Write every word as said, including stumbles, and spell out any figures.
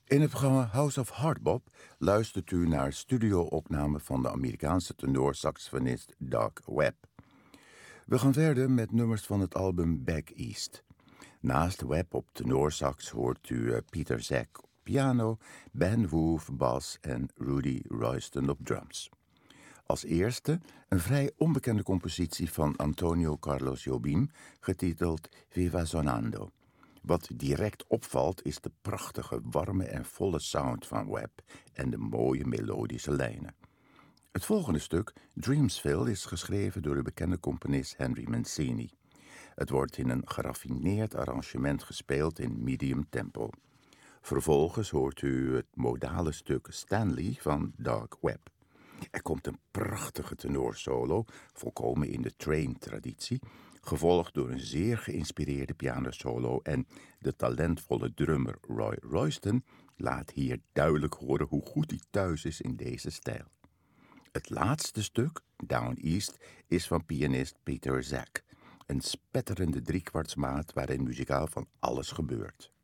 In het programma House of Hardbop luistert u naar studio-opname van de Amerikaanse tenorsaxofonist Doug Webb. We gaan verder met nummers van het album Back East. Naast Webb op tenorsax hoort u Peter Zak op piano, Ben Woof bas en Rudy Royston op drums. Als eerste een vrij onbekende compositie van Antonio Carlos Jobim, getiteld Viva Sonando. Wat direct opvalt is de prachtige, warme en volle sound van Webb en de mooie melodische lijnen. Het volgende stuk, Dreamsville, is geschreven door de bekende componist Henry Mancini. Het wordt in een geraffineerd arrangement gespeeld in medium tempo. Vervolgens hoort u het modale stuk Stanley van Doug Webb. Er komt een prachtige tenorsolo, volkomen in de Train-traditie, gevolgd door een zeer geïnspireerde pianosolo en de talentvolle drummer Roy Royston laat hier duidelijk horen hoe goed hij thuis is in deze stijl. Het laatste stuk, Down East, is van pianist Peter Zak, een spetterende driekwartsmaat waarin muzikaal van alles gebeurt.